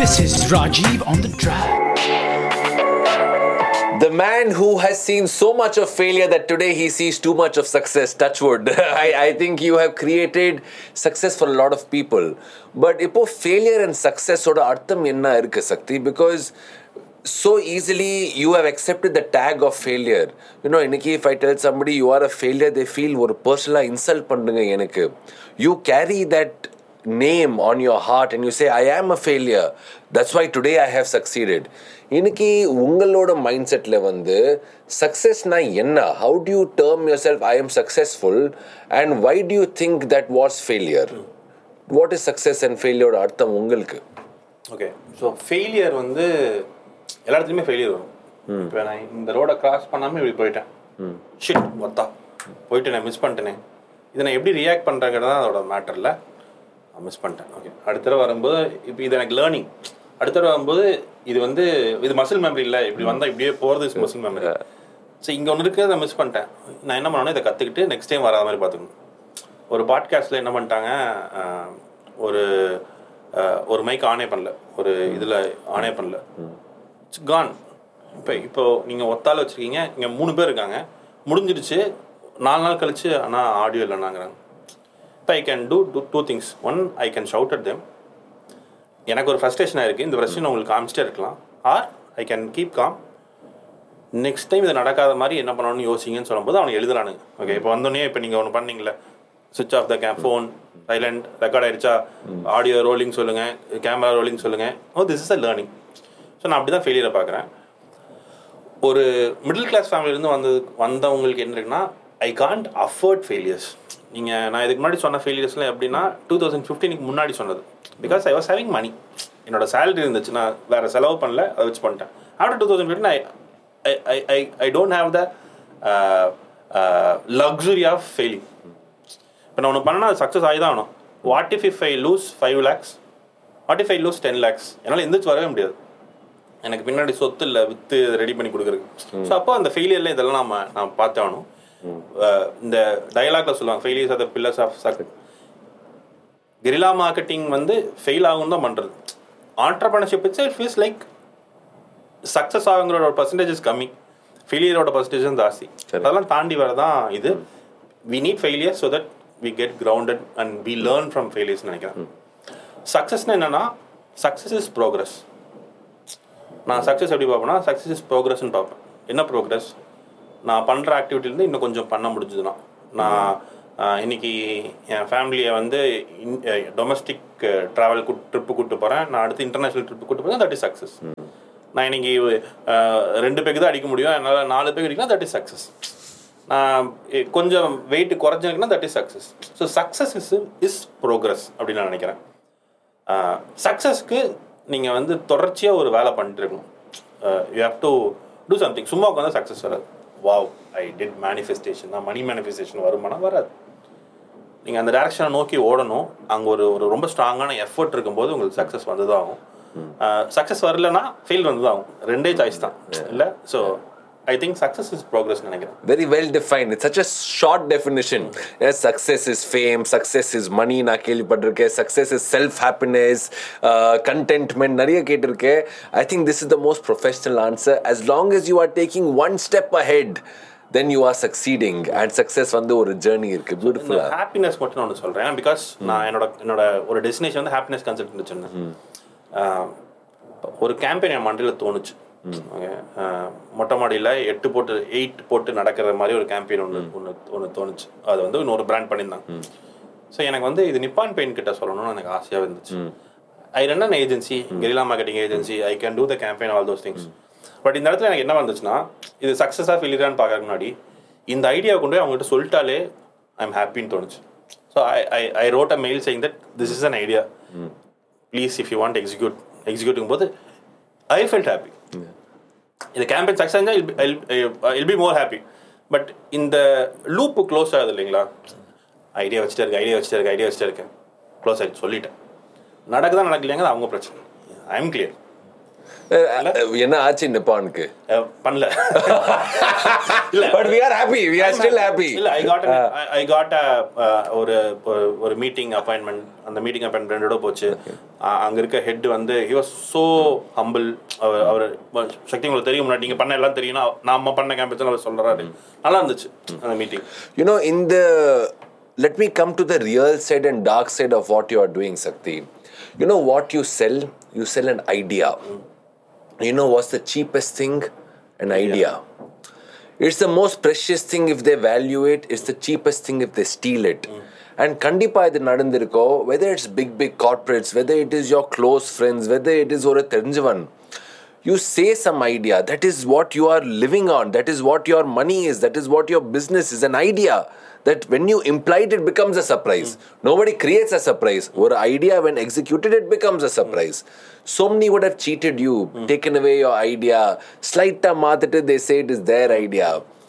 This is Rajiv on the track. The man who has seen so much of failure that today he sees too much of success. Touch wood. I think you have created success for a lot of people. But இப்போ failure and success ஓட அர்த்தம் என்ன இருக்கு சக்தி? Because so easily you have accepted the tag of failure. You know, இன்னைக்கு if I tell somebody you are a failure, they feel ஒரு personal insult பண்ணுங்க எனக்கு. You carry that name on your heart and you say I am a failure. That's why today I have succeeded. இன்னைக்கு உங்களோட mind settle வந்து சக்ஸஸ்னா என்ன? How do you term yourself I am successful and why do you think that was failure? What is success and failure அர்த்தம் உங்களுக்கு? Okay, so failure வந்து எல்லா இடத்துலையுமே failure வரும். இப்போ நான் இந்த ரோடை கிராஸ் பண்ணாமல் இப்படி போயிட்டேன், ஷிட் மொத்தா போயிட்டு நான் மிஸ் பண்ணிட்டேனே, இதை நான் எப்படி ரியாக்ட் பண்ணுறேங்கிறது தான் அதோட மேட்டரில். மிஸ் பண்ணிட்டேன். ஓகே, அடுத்த தடவை வரும்போது இப்போ இது எனக்கு லேர்னிங். அடுத்த தடவை வரும்போது இது வந்து இது மசில் மெமரி இல்லை, இப்படி வந்தால் இப்படியே போகிறது மசில் மெமரி. ஸோ இங்கே ஒன்று இருக்குது, அதை மிஸ் பண்ணிட்டேன். நான் என்ன பண்ணணும், இதை கற்றுக்கிட்டு நெக்ஸ்ட் டைம் வராத மாதிரி பார்த்துக்கணும். ஒரு பாட்காஸ்ட்டில் என்ன பண்ணிட்டாங்க, ஒரு மைக் ஆனே பண்ணல, ஒரு இதில் ஆனே பண்ணல, இட்ஸ் கான். இப்போ நீங்கள் ஒத்தாள் வச்சுருக்கீங்க, இங்கே 3 பேர் இருக்காங்க, முடிஞ்சிடுச்சு. 4 நாள் கழிச்சு ஆனால் ஆடியோ இல்லைன்னாங்கிறாங்க. இப்போ I can do two things. One, I can shout at them. எனக்கு ஒரு ஃப்ரஸ்ட்ரேஷனாக இருக்குது, இந்த ஃப்ரஸ்ட்ரேஷன் உங்களுக்கு காமிச்சிட்டே இருக்கலாம். R I can keep calm. Next time இதை நடக்காத மாதிரி என்ன பண்ணணும்னு யோசிங்கன்னு சொல்லும்போது அவனுக்கு எழுதுறானுங்க. ஓகே, இப்போ வந்தோடனே இப்போ நீங்கள் ஒன்று பண்ணீங்களே, switch of the phone, silent, record ஆகிடுச்சா, ஆடியோ ரோலிங் சொல்லுங்கள், கேமரா ரோலிங் சொல்லுங்கள். This is a learning. So நான் அப்படி தான் ஃபெயிலியரை பார்க்குறேன். ஒரு மிடில் கிளாஸ் ஃபேமிலியிலேருந்து வந்தவங்களுக்கு என்ன இருக்குன்னா, ஐ காண்ட் அஃபோர்ட் ஃபெயிலியர்ஸ். நான் இதுக்கு முன்னாடி சொன்ன ஃபெயிலியர்ஸ்லாம் எப்படின்னா 2015 முன்னாடி சொன்னது. பிகாஸ் ஐ வாஸ் ஹேவிங் மணி, என்னோட சேலரி இருந்துச்சு, நான் வேறு செலவு பண்ணல, அதை வச்சு பண்ணிட்டேன். After 2015 I don't have the luxury of failing. இப்போ நான் ஒன்று பண்ணால் அது சக்ஸஸ் ஆகி தான் ஆகணும். What if I loose 5 lakhs? What if I loose 10 lakhs? என்னால் எந்திரிச்சு வரவே முடியாது. எனக்கு பின்னாடி சொத்து இல்லை விற்று ரெடி பண்ணி கொடுக்குறதுக்கு. ஸோ அப்போ அந்த ஃபெயிலியரில் இதெல்லாம் நான் பார்த்தே ஆகணும். இந்த டயலாக்ல சொல்லுவாங்க, failures R the pillars of success. Guerrilla marketing வந்து ஃபெயில் ஆகும் தான் பண்ணுறது. Entrepreneurship it's feels like success ஆகுங்கிற percentage is கம்மி, ஃபெயிலியரோட பர்சன்டேஜ் ஜாஸ்தி. அதெல்லாம் தாண்டி வரதான் இது. We need failure so that we get grounded and we learn from failures நினைக்கிறேன். சக்ஸஸ்னா என்னன்னா, சக்ஸஸ் இஸ் ப்ரோக்ரஸ். நான் சக்ஸஸ் எப்படி பார்ப்பேன்னா, சக்ஸஸ் இஸ் ப்ரோக்ரஸ்ன்னு பார்ப்பேன். என்ன ப்ரோக்ரஸ்? நான் பண்ணுற ஆக்டிவிட்டிலேருந்து இன்னும் கொஞ்சம் பண்ண முடிஞ்சதுன்னா, நான் இன்றைக்கி என் ஃபேமிலியை வந்து டொமஸ்டிக் ட்ராவல் ட்ரிப்பு கூப்பிட்டு போகிறேன், நான் அடுத்து இன்டர்நேஷ்னல் ட்ரிப்பு கூப்பிட்டு போகிறேன், தட் இஸ் சக்ஸஸ். நான் இன்றைக்கி 2 பேருக்கு தான் அடிக்க முடியும், என்னால் 4 பேருக்கு அடிக்கலாம், தட் இஸ் சக்ஸஸ். நான் கொஞ்சம் wait குறைஞ்சிருக்குன்னா that is success. So success is progress அப்படின்னு நான் நினைக்கிறேன். சக்ஸஸ்க்கு நீங்கள் வந்து தொடர்ச்சியாக ஒரு வேலை பண்ணிட்டு இருக்கணும். You have to do something. சும்மா உட்காந்து சக்ஸஸ் வராது. வாவ் ஐ டிட் மேனிஃபெஸ்டேஷன் தான் மணி மேனிஃபெஸ்டேஷன் வருமானா வராது. நீங்கள் அந்த டைரக்ஷனை நோக்கி ஓடணும். அங்கே ஒரு ரொம்ப ஸ்ட்ராங்கான எஃபர்ட் இருக்கும்போது உங்களுக்கு சக்ஸஸ் வந்து தான் ஆகும். சக்ஸஸ் வரலன்னா ஃபெயில் வந்து தான் ஆகும். 2 சாய்ஸ் தான் இல்லை. So I think success is progress நினைக்கிறேன். Very well defined. It's such a short definition. Yes, success is fame, success is money, நான் கேள்விப்பட்டிருக்கேன். Success is self happiness, contentment நிறைய கேட்டிருக்கேன். I think this is the most professional answer. As long as you are taking one step ahead, then you are succeeding. And success வந்து ஒரு journey இருக்கு. Beautiful. Happiness மட்டும் நான் ஒன்று சொல்கிறேன். Because நான் என்னோட ஒரு டெஸ்டினேஷன் வந்து ஹாப்பினஸ் கான்செப்ட் வச்சுருந்தேன். ஒரு கேம்பெயின் என் மண்டையில் தோணுச்சு. மொட்டை மாடியில் 8 போட்டு நடக்கிற மாதிரி ஒரு கேம்பெயின் ஒன்று தோணுச்சு. அது வந்து இன்னொரு பிராண்ட் பண்ணியிருந்தாங்க. ஸோ எனக்கு வந்து இது நிப்பான் பெயிண்ட் கிட்ட சொல்லணும்னு எனக்கு ஆசையாக இருந்துச்சு. ஐ run an agency, guerrilla marketing agency, I can do the campaign, all those things. But இந்த இடத்துல எனக்கு என்ன வந்துச்சுன்னா, இது சக்ஸஸாக ஃபெயிலியரான்னு பார்க்கறதுக்கு முன்னாடி இந்த ஐடியாவை கொண்டு போய் அவங்ககிட்ட சொல்லிட்டாலே ஐ எம் ஹாப்பின்னு தோணுச்சு. So I wrote a mail saying that this is an idea, please if you want executing போது ஐ ஃபெல்ட் ஹாப்பி. இந்த campaign success ஆகிருந்தால் will be more happy. But இந்த லூப்பு க்ளோஸ் ஆகுது இல்லைங்களா? ஐடியா வச்சுட்டே இருக்கேன் close ஆகிடுச்சு, சொல்லிட்டேன். நடக்குதான் நடக்கலையாங்க, அது அவங்க பிரச்சனை. I am clear. என்ன ஆச்சு நிப்பானுக்கு? பண்ணல. But we are happy. We are still happy. இல்ல, I got ஒரு மீட்டிங் அப்பாயின்மெண்ட். அந்த மீட்டிங் அப்பாயின்மெண்ட் 2 போச்சு. அங்க இருக்க ஹெட் வந்து he was so humble. அவர் சக்தி உங்களுக்கு தெரியும், முன்னாடி நீங்க பண்ண எல்லாம் தெரியும், நாம பண்ண கேம்பெயின் அவர் சொல்றாரு. நல்லா இருந்துச்சு அந்த meeting. You know, let me come to the real side and dark side of what you are doing, Sakti. You know what you sell? You sell an idea. You know what's the cheapest thing? An idea. It's the most precious thing if they value it. It's the cheapest thing if they steal it. And kandipa idu nadandirukko, whether it's big corporates, whether it is your close friends, whether it is oru therinjavan, you say some idea. That is what you are living on. That is what your money is. That is what your business is. An idea that when you imply it becomes a surprise. Nobody creates a surprise. Or idea when executed, it becomes a surprise. So many would have cheated you, taken away your idea, slight மாத்திட்டு they say it is their idea.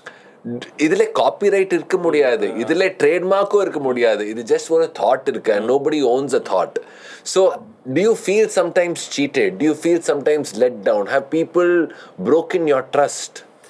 இதுல copyright இருக்க முடியாது, இதுல ட்ரேட்மார்க்கும் இருக்க முடியாது. இது just ஒரு thought இருக்கு, and nobody owns a thought. So do you feel sometimes cheated? Do you feel sometimes let down? Have people broken your trust?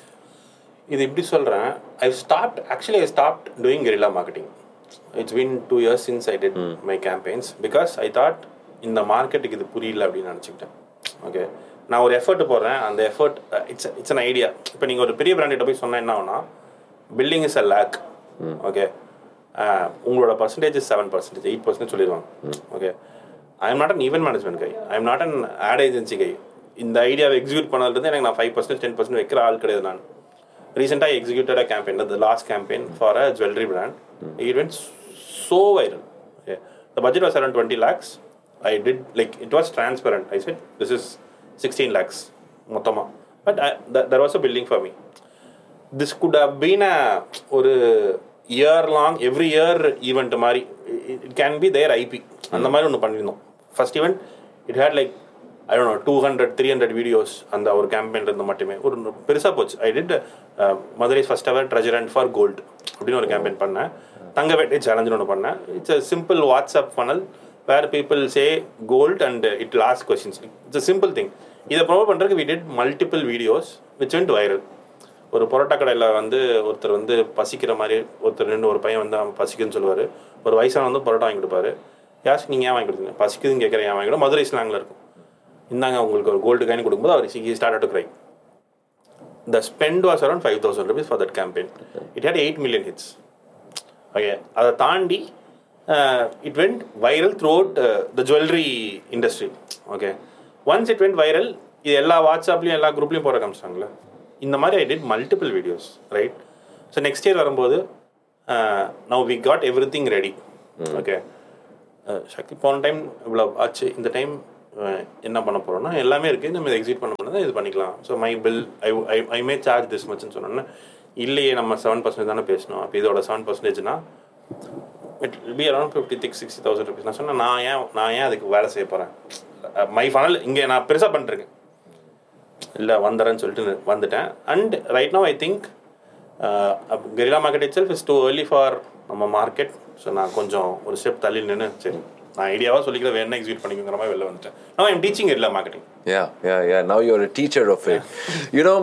இது எப்படி சொல்றேன், I stopped doing guerrilla marketing. It's been 2 years since I did my campaigns because I thought இந்த மார்க்கெட்டுக்கு இது புரியல அப்படின்னு நினச்சிக்கிட்டேன். Okay, நான் ஒரு எஃபர்ட் போடுறேன், அந்த எஃபர்ட் இட்ஸ் அன் ஐடியா. இப்போ நீங்கள் ஒரு பெரிய பிராண்டிட்ட போய் சொன்னால் என்ன ஆகுனா, building is a lakh. Okay, உங்களோட பர்சன்டேஜ் 7%, 8% சொல்லிடுவாங்க. Okay, I am not an event management guy, I am not an ad agency கை. இந்த ஐடியாவை எக்ஸிக்யூட் பண்ணதுலேருந்து எனக்கு நான் 5%, 10% வைக்கிற ஆள் கிடையாது. நான் ரீசெண்டாக executed a campaign, the last campaign for a jewellery brand. It went so viral. Okay, the budget was around 20 lakhs. I did, like, it was transparent. I said this is 16 lakhs மொத்தமா. But there was a building for me. This could have been a ஒரு year long, every year event மாதிரி. It can be their IP. அந்த மாதிரி ஒன்று பண்ணியிருந்தோம். First event it had like I don't know 200-300 videos அந்த ஒரு கேம்பெயின்ல இருந்து மட்டுமே. ஒரு பெருசா போச்சு. I did மதுரை's first ever treasure hunt for gold அப்படின்னு ஒரு கேம்பெயின் பண்ணேன். தங்க வேட்டை சேலஞ்சுன்னு ஒன்று பண்ணேன். It's a simple WhatsApp funnel where people say gold and it last questions. It's a simple thing. இதை ப்ரொமோட் பண்ணுறதுக்கு we did multiple videos which vent viral. ஒரு பரோட்டா கடையில் வந்து ஒருத்தர் வந்து பசிக்கிற மாதிரி ஒருத்தர் நின்று, ஒரு பையன் வந்து அவன் பசிக்குன்னு சொல்லுவார். ஒரு வயசான வந்து பரோட்டா வாங்கி கொடுப்பாரு. யாஸ் நீங்கள் ஏன் வாங்கி கொடுத்தீங்க? பசிக்குதுன்னு கேட்குறேன், ஏன் வாங்கி கொடுக்கும்? மதுரை ஸ்லாங்கில் இருக்கும். இந்தாங்க உங்களுக்கு ஒரு கோல்டு காயின் கொடுக்கும்போது அவர் he started to cry. The spend was around 5,000 rupees for that campaign. It had 8 million hits. Okay, அதை தாண்டி it went viral through out the jewellery industry. Okay, once it went viral, இது எல்லா வாட்ஸ்அப்லையும் எல்லா குரூப்லையும் போட காமிச்சிட்டாங்களே. இந்த மாதிரி I did multiple videos, right? So next year வரும்போது now we got every thing ready. Okay, சக்தி போன டைம் இவ்வளோ ஆச்சு, இந்த டைம் என்ன பண்ண போகிறோம்னா எல்லாமே இருக்குது, நம்ம இதை எக்ஸிக்யூட் பண்ண பண்ணதான் இது பண்ணிக்கலாம். So my bill I May charge this மச்னு சொன்னோன்னே, இல்லையே நம்ம 7% தானே பேசணும், அப்போ இதோட 7%னா it will be around 50,000-60,000 rupees. நான் சொன்னேன், நான் ஏன் அதுக்கு வேலை செய்ய போகிறேன்? மை ஃபனல் இங்கே நான் பெருசாக பண்ணிருக்கேன், இல்லை வந்துடுறேன்னு சொல்லிட்டு வந்துட்டேன். And right now I think guerrilla market it self is too early for நம்ம மார்க்கெட். ஸோ நான் கொஞ்சம் ஒரு ஸ்டெப் தள்ளி நின்று, சரி நான் ஐடியாவாக சொல்லிக்கிற வேணா எக்ஸிக்யூட் பண்ணிக்கிற மாதிரி வெளில வந்துட்டேன். Now I'm teaching guerrilla marketing. Yeah. Now you're a teacher of it. You know,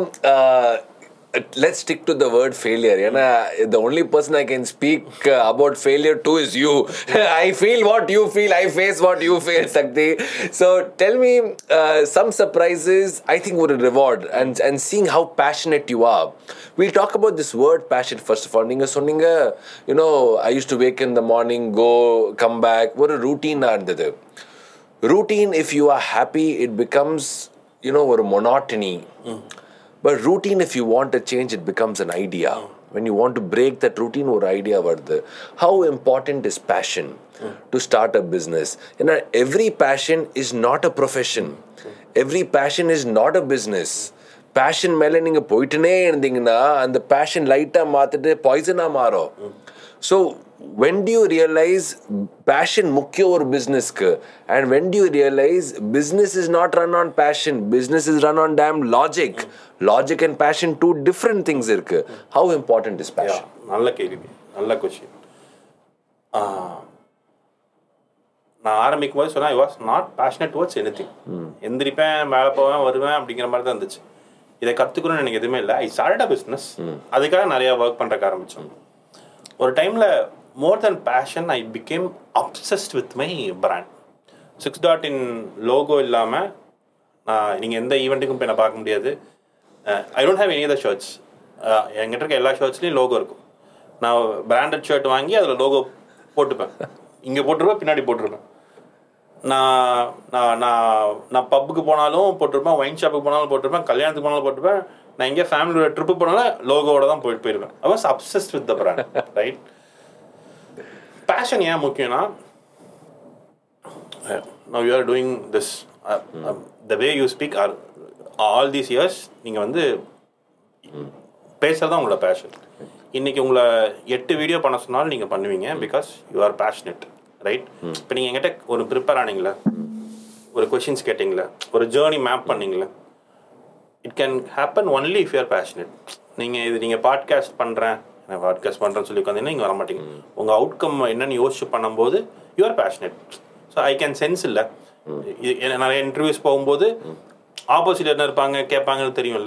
let's stick to the word failure. The only person I can speak about failure to is you. I feel what you feel, I face what you face, Sakti. So tell me some surprises, I think would reward, and seeing how passionate you are. We'll talk about this word passion first of all. Ninga sonninga, you know, I used to wake in the morning, go, come back. What a routine irundhathu. Routine, if you are happy, it becomes, you know, a monotony. But routine, if you want a change, it becomes an idea. When you want to break that routine, or idea varudhu. How important is passion to start a business? You know, every passion is not a profession. Every passion is not a business. Passion மேல நீங்க போயிட்டே இருந்தீங்கன்னா அந்த passion லைட்டா மாத்திட்டு பாய்சனா மாறும். So when do you realize passion முக்கிய ஒரு businessக்கு, and when do you realize business is not run on passion, business is run on damn logic. Logic and passion, two different things இருக்கு. How important is passion? நல்ல கேள்வி, நல்ல question. நான் ஆரம்பிக்கும் போது சொன்னேன், I was not passionate towards anything. எந்திரிப்பேன், மேலே போவேன், வருவேன் அப்படிங்கிற மாதிரி தான் இருந்துச்சு. இதை கற்றுக்கணும்னு எனக்கு எதுவுமே இல்லை. I start a business. அதுக்காக நிறையா ஒர்க் பண்ணுறக்கு ஆரம்பித்தோம். ஒரு டைமில் மோர் தென் fashion I became obsessed with my brand. 6.in logo இல்லாமல் நீங்கள் எந்த ஈவெண்ட்டுக்கும் போய் நான் பார்க்க முடியாது. I don't have any other shirts. என்கிட்ட இருக்க எல்லா ஷர்ட்ஸ்லேயும் லோகோ இருக்கும். நான் பிராண்டட் ஷர்ட் வாங்கி அதில் லோகோ போட்டுப்பேன். இங்கே போட்டிருப்பேன், பின்னாடி போட்டிருப்பேன். நான் நான் நான் நான் பப்புக்கு போனாலும் போட்டிருப்பேன், ஒயின் ஷாப்புக்கு போனாலும் போட்டிருப்பேன், கல்யாணத்துக்கு போனாலும் போட்டிருப்பேன். நான் எங்கேயா ஃபேமிலியோட ட்ரிப்பு போனாலும் லோகோவோட தான் போயிருப்பேன். I was obsessed with the brand. Right. Fashion ஏன் முக்கியம்னா, now you are doing this the way you speak all these years நீங்கள் வந்து பேசுறது தான் உங்களோட பேஷன். இன்னைக்கு உங்களை 8 வீடியோ பண்ண சொன்னாலும் நீங்கள் பண்ணுவீங்க, because you are passionate. Right. இப்போ நீங்கள் என்கிட்ட ஒரு ப்ரிப்பேர் ஆனீங்களா, ஒரு கொஷின்ஸ் கேட்டிங்களா, ஒரு ஜேர்னி மேப் பண்ணீங்களா, it can happen only if you are passionate. நீங்கள் பாட்காஸ்ட் பண்ணுறேன்னு சொல்லி உட்காந்தீங்கன்னா இங்கே வரமாட்டீங்க. உங்கள் அவுட்கம் என்னென்னு யோசிச்சு பண்ணும்போது you are passionate. So I can sense இல்லை. நிறைய இன்டர்வியூஸ் போகும்போது ஆப்போசிட் என்ன இருப்பாங்க கேட்பாங்கன்னு தெரியும்ல.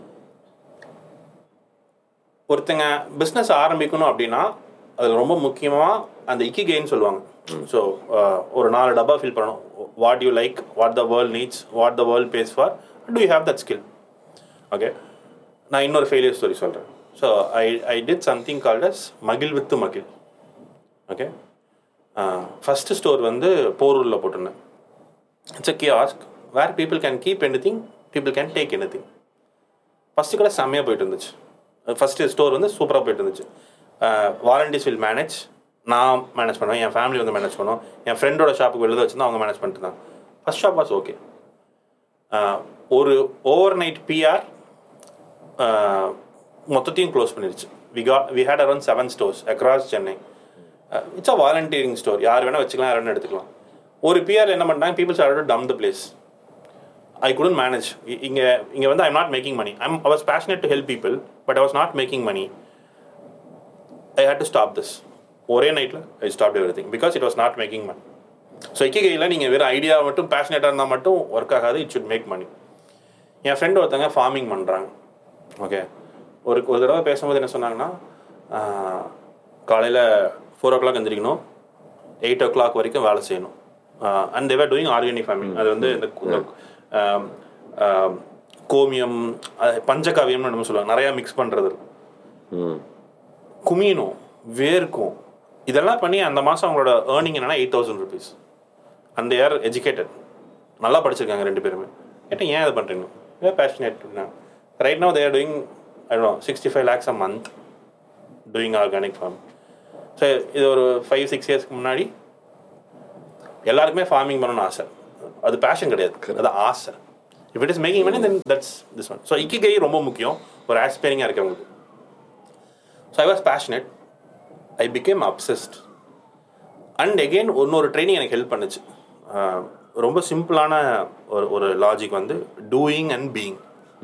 ஒருத்தங்க பிஸ்னஸ் ஆரம்பிக்கணும் அப்படின்னா அது ரொம்ப முக்கியமாக அந்த இக்கிகைன்னு சொல்லுவாங்க. ஸோ ஒரு 4 டப்பா ஃபில் பண்ணணும். What you like, what the world needs, what the world base for, to you have that skill. Okay. நான் இன்னொரு ஃபெயிலியர் ஸ்டோரி சொல்கிறேன். So I did something called as மகிழ் வித் மகிழ். ஓகே. ஃபஸ்ட்டு ஸ்டோர் வந்து போரூரில் போட்டிருந்தேன். It's a kiosk where people can keep anything, people can take anything. First கூட செம்மையாக போயிட்டு இருந்துச்சு. ஃபஸ்ட்டு ஸ்டோர் வந்து சூப்பராக போயிட்டு இருந்துச்சு. வாலண்டியர்ஸ் வில் மேனேஜ், நான் மேனேஜ் பண்ணுவேன், என் ஃபேமிலி வந்து மேனேஜ் பண்ணுவோம், என் ஃப்ரெண்டோட ஷாப்புக்கு வெளில வச்சுருந்தா அவங்க மேனேஜ் பண்ணிட்டு இருந்தாங்க. First shop was okay. ஒரு ஓவர் நைட் பிஆர் மொத்தத்தையும் க்ளோஸ் பண்ணிடுச்சு. We had around 7 stores across Chennai. It's a volunteering store. யார் வேணால் வச்சுக்கலாம், யார் வேணால் எடுத்துக்கலாம். ஒரு பிஆர் என்ன பண்ணிட்டாங்க, people started to dump the place. I couldn't manage. இங்கே வந்து I'm not making money. I was passionate to help people, but I was not making money. I had to stop this. ஒரே நைட்டில் I stopped everything because it was not making money. So இக்கிகையில் நீங்கள் வெறும் idea மட்டும் பேஷனேட்டாக இருந்தால் மட்டும் work ஆகாது. It should make money. N friend ஒருத்தங்க farming பண்ணுறாங்க. ஓகே. ஒரு தடவை பேசும்போது என்ன சொன்னாங்கன்னா, காலையில் 4 o'clock எந்திரிக்கணும், 8 o'clock வரைக்கும் வேலை செய்யணும். And they were doing organic farming. அது வந்து இந்த கோமியம், பஞ்சகாவியம்னு நம்ம சொல்லுவாங்க, நிறையா மிக்ஸ் பண்ணுறது, குமியணும், வேர்க்கும், இதெல்லாம் பண்ணி அந்த மாதம் அவங்களோட ஏர்னிங் என்னன்னா 8,000 rupees. அந்த யார் எஜுகேட்டட், நல்லா படிச்சிருக்காங்க 2 பேருமே. கேட்டால் ஏன் இது பண்ணுறீங்க? Passionate. Right now they are doing I don't know 65 lakhs a month doing organic farm. So இது ஒரு 5-6 yearsக்கு முன்னாடி எல்லாருக்குமே ஃபார்மிங் பண்ணணும்னு ஆசை. அது பேஷன் கிடையாது, அது ஆசை. If it is making money then that's this one. So இக்கிகை ரொம்ப முக்கியம் ஒரு ஆஸ்பைரிங்காக இருக்கிறவங்களுக்கு. So I was passionate. I became obsessed. And again இன்னொரு ட்ரைனிங் எனக்கு ஹெல்ப் பண்ணுச்சு. ரொம்ப சிம்பிளான ஒரு லாஜிக் வந்து டூயிங் அண்ட் பீயிங்.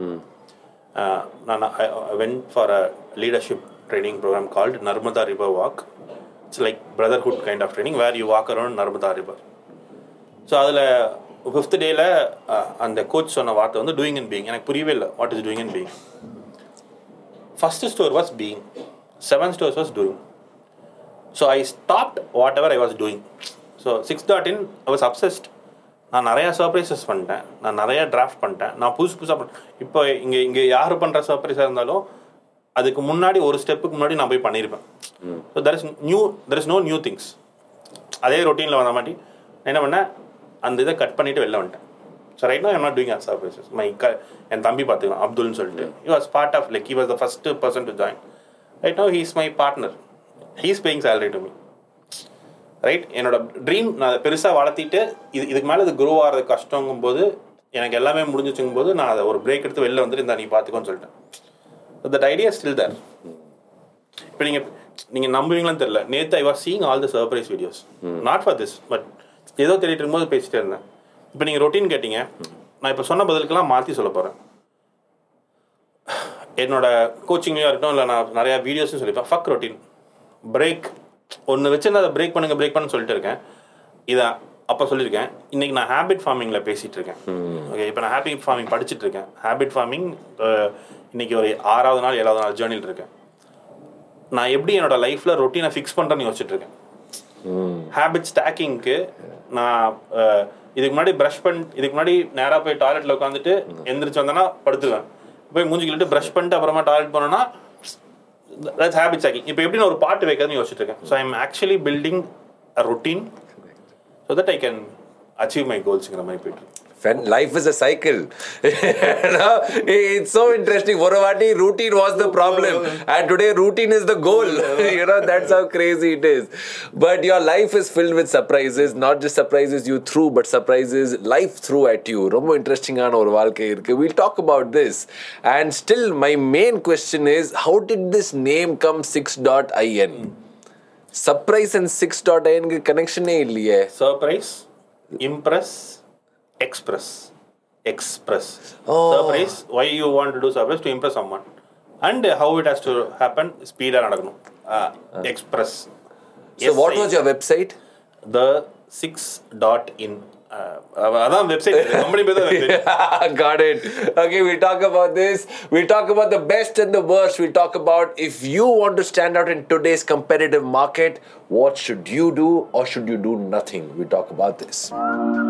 நான் I went for a leadership training program called Narmada River Walk. It's like brotherhood kind of training where you walk around Narmada River. So அதில் 5th டேயில் அந்த கோச் சொன்ன வார்த்தை வந்து டூயிங் அண்ட் பீயிங். எனக்கு புரியவே இல்லை, what is doing and being. First store was being, 7 stores was doing. So I stopped what ever I was doing. So 6.in I was obsessed. நான் நிறையா சர்ப்ரைசஸ் பண்ணிட்டேன், நான் நிறையா டிராஃப்ட் பண்ணிட்டேன், நான் புதுசாக பண்ணிட்டேன். இப்போ இங்கே யார் பண்ணுற சர்ப்ரைஸாக இருந்தாலும் அதுக்கு முன்னாடி ஒரு ஸ்டெப்புக்கு முன்னாடி நான் போய் பண்ணியிருப்பேன். So there is no new things. அதே ரொட்டீனில் வந்த மாட்டி என்ன பண்ணேன், அந்த இதை கட் பண்ணிவிட்டு வெளில வந்துட்டேன். So right now I am not doing surprises. என் தம்பி பார்த்துக்கலாம், அப்துல்னு சொல்லிட்டு, he was part of, like he was the first person to join. Right now he is my partner. He is paying salary to me. Right. என்னோட dream நான் பெருசாக வளர்த்திட்டு இதுக்கு மேலே இது க்ரோ ஆகிறது கஷ்டங்கும் போது, எனக்கு எல்லாமே முடிஞ்சிச்சுங்கும் போது நான் அதை ஒரு பிரேக் எடுத்து வெளில வந்துட்டு இந்த நீ பார்த்துக்கோன்னு சொல்லிட்டேன். That idea still there. இப்போ நீங்கள் நம்புவீங்களான்னு தெரியல, நேற்று I was seeing all the surprise videos, not for this, but ஏதோ தேடிட்டு இருக்கும்போது பேசிட்டே இருந்தேன். இப்போ நீங்கள் ரொட்டீன் கேட்டீங்க, நான் இப்போ சொன்ன பதிலுக்கெல்லாம் மாற்றி சொல்ல போகிறேன். என்னோட கோச்சிங்லேயும் இருக்கட்டும், இல்லை நான் நிறையா வீடியோஸும் சொல்லிப்பேன், ஃபக் ரொட்டீன், பிரேக் ஒன்று வச்சுருந்தா அதை பிரேக் பண்ணுங்க சொல்லிட்டு இருக்கேன். இதை அப்போ சொல்லியிருக்கேன். இன்னைக்கு நான் ஹேபிட் ஃபார்மிங்கில் பேசிகிட்டு இருக்கேன். ஓகே, இப்போ நான் ஹேபிட் ஃபார்மிங் படிச்சுட்டு இருக்கேன். ஹேபிட் ஃபார்மிங் இன்னைக்கு ஒரு 6வது நாள் 7வது நாள் ஜேர்னியில் இருக்கேன். நான் எப்படி என்னோட லைஃப்பில் ரொட்டீனை ஃபிக்ஸ் பண்ணுறேன்னு யோசிச்சுட்டு இருக்கேன். ஹேபிட் ஸ்டாக்கிங்க்கு நான் இதுக்கு முன்னாடி நேராக போய் டாய்லெட்டில் உட்காந்துட்டு எந்திரிச்சு வந்தேன்னா படுத்துவேன். போய் மூஞ்சி கிள்ளிட்டு ப்ரஷ் பண்ணிட்டு அப்புறமா டாய்லெட் போனோன்னா that's habit stacking. இப்போ எப்படி நான் ஒரு பாட்டு வைக்கிறதுன்னு யோசிச்சுட்டு இருக்கேன். So I am actually building a routine so that I can achieve my கோல்ஸுங்கிற மாதிரி போயிட்டு. Life is a cycle. It's so interesting. For a while, routine was the problem, and today routine is the goal. That's how crazy it is. But your life is filled with surprises. Not just surprises you through, but surprises life threw at you. Rombo interesting aana or vaalkai irukku. We'll talk about this. And still, my main question is, how did this name come 6.in? Surprise and 6.in ke connection nahi illiye. Surprise, impress, express. Surprise, why you want to do surprise? To impress someone. And how it has to happen, speed nadakanu. Express. So what was your website? The 6.in. அதான் website, company பேர் தான் website. Got it. Okay, we'll talk about this. We'll talk about the best and the worst. We'll talk about if you want to stand out in today's competitive market, what should you do or should you do nothing? We'll talk about this.